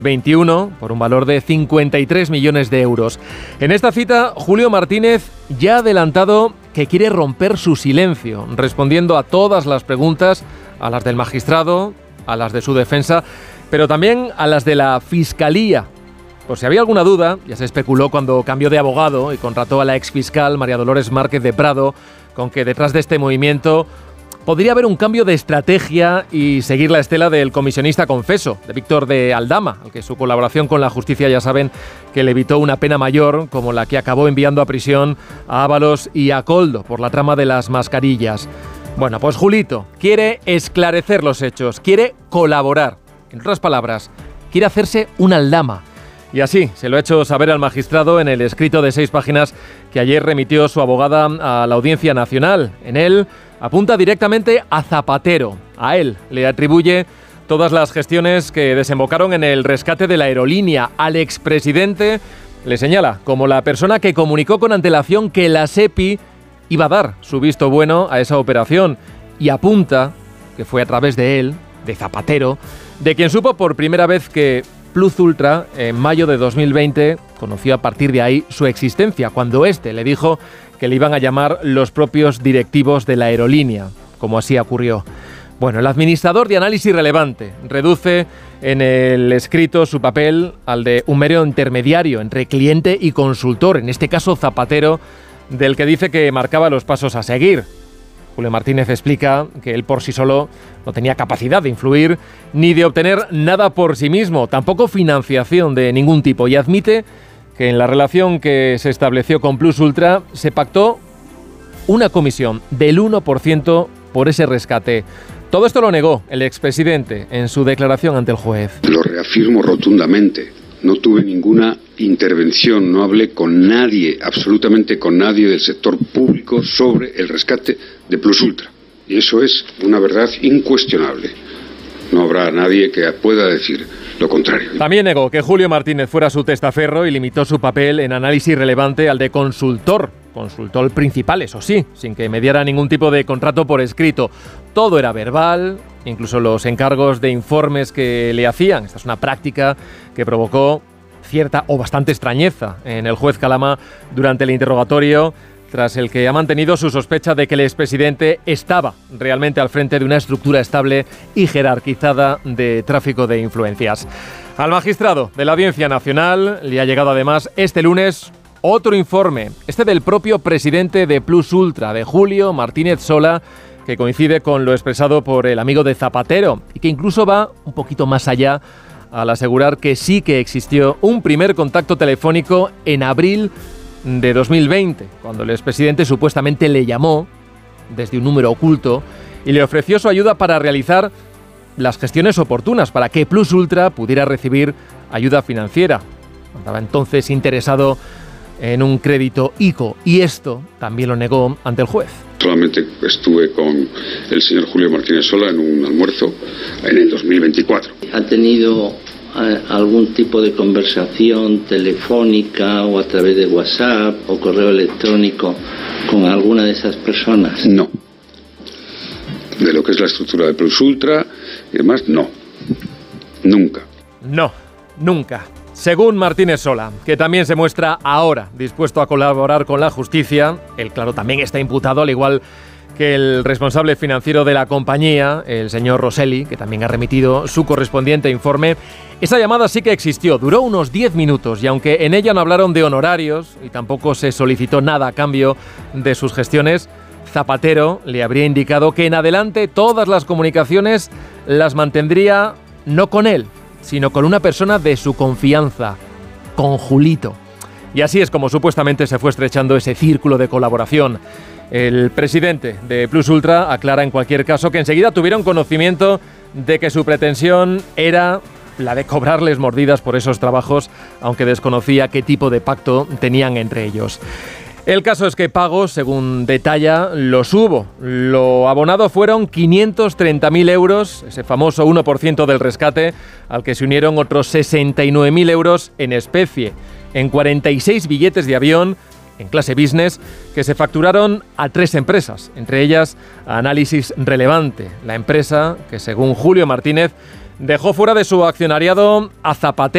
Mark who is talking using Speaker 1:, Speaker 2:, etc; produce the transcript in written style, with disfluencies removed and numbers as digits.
Speaker 1: 21 por un valor de 53 millones de euros. En esta cita, Julio Martínez ya ha adelantado que quiere romper su silencio, respondiendo a todas las preguntas, a las del magistrado, a las de su defensa, pero también a las de la Fiscalía. Por si había alguna duda, ya se especuló cuando cambió de abogado y contrató a la exfiscal María Dolores Márquez de Prado, con que detrás de este movimiento podría haber un cambio de estrategia y seguir la estela del comisionista confeso, de Víctor de Aldama, al que su colaboración con la justicia ya saben que le evitó una pena mayor, como la que acabó enviando a prisión a Ábalos y a Koldo por la trama de las mascarillas. Bueno, pues Julito quiere esclarecer los hechos, quiere colaborar. En otras palabras, quiere hacerse un Aldama. Y así se lo ha hecho saber al magistrado en el escrito de 6 páginas que ayer remitió su abogada a la Audiencia Nacional. En él apunta directamente a Zapatero. A él le atribuye todas las gestiones que desembocaron en el rescate de la aerolínea. Al expresidente le señala como la persona que comunicó con antelación que la SEPI iba a dar su visto bueno a esa operación. Y apunta que fue a través de él, de Zapatero, de quien supo por primera vez que Plus Ultra, en mayo de 2020, conoció a partir de ahí su existencia, cuando éste le dijo que le iban a llamar los propios directivos de la aerolínea, como así ocurrió. Bueno, el administrador de Análisis Relevante reduce en el escrito su papel al de un mero intermediario entre cliente y consultor, en este caso Zapatero, del que dice que marcaba los pasos a seguir. Julio Martínez explica que él por sí solo no tenía capacidad de influir ni de obtener nada por sí mismo, tampoco financiación de ningún tipo, y admite que en la relación que se estableció con Plus Ultra se pactó una comisión del 1% por ese rescate. Todo esto lo negó el expresidente en su declaración ante el juez.
Speaker 2: Lo reafirmo rotundamente. No tuve ninguna intervención, no hablé con nadie, absolutamente con nadie del sector público sobre el rescate de Plus Ultra. Y eso es una verdad incuestionable. No habrá nadie que pueda decir lo contrario.
Speaker 1: También negó que Julio Martínez fuera su testaferro y limitó su papel en Análisis Relevante al de consultor principal, eso sí, sin que mediara ningún tipo de contrato por escrito. Todo era verbal, incluso los encargos de informes que le hacían. Esta es una práctica que provocó cierta o bastante extrañeza en el juez Calama durante el interrogatorio, tras el que ha mantenido su sospecha de que el expresidente estaba realmente al frente de una estructura estable y jerarquizada de tráfico de influencias. Al magistrado de la Audiencia Nacional le ha llegado además este lunes otro informe, este del propio presidente de Plus Ultra, de Julio Martínez Sola, que coincide con lo expresado por el amigo de Zapatero y que incluso va un poquito más allá al asegurar que sí que existió un primer contacto telefónico en abril de 2020, cuando el expresidente supuestamente le llamó desde un número oculto y le ofreció su ayuda para realizar las gestiones oportunas para que Plus Ultra pudiera recibir ayuda financiera. Estaba entonces interesado en un crédito ICO y esto también lo negó ante el juez.
Speaker 2: Solamente estuve con el señor Julio Martínez Sola en un almuerzo en el 2024.
Speaker 3: ¿Ha tenido algún tipo de conversación telefónica o a través de WhatsApp o correo electrónico con alguna de esas personas?
Speaker 2: No. De lo que es la estructura de Plus Ultra y demás, no. Nunca.
Speaker 1: No, nunca. Según Martínez Sola, que también se muestra ahora dispuesto a colaborar con la justicia, él, claro, también está imputado, al igual que el responsable financiero de la compañía, el señor Rosselli, que también ha remitido su correspondiente informe. Esa llamada sí que existió, duró unos 10 minutos y aunque en ella no hablaron de honorarios y tampoco se solicitó nada a cambio de sus gestiones, Zapatero le habría indicado que en adelante todas las comunicaciones las mantendría no con él, sino con una persona de su confianza, con Julito. Y así es como supuestamente se fue estrechando ese círculo de colaboración. El presidente de Plus Ultra aclara en cualquier caso que enseguida tuvieron conocimiento de que su pretensión era la de cobrarles mordidas por esos trabajos, aunque desconocía qué tipo de pacto tenían entre ellos. El caso es que pagos, según detalla, los hubo. Lo abonado fueron 530.000 euros, ese famoso 1% del rescate, al que se unieron otros 69.000 euros en especie, en 46 billetes de avión, en clase business, que se facturaron a 3 empresas, entre ellas a Análisis Relevante, la empresa que, según Julio Martínez, dejó fuera de su accionariado a Zapatero.